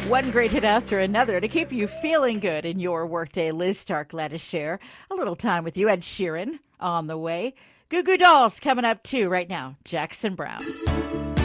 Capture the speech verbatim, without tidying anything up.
One great hit after another to keep you feeling good in your workday. Liz Stark, glad to share a little time with you. Ed Sheeran on the way. Goo Goo Dolls coming up too right now. Jackson Brown.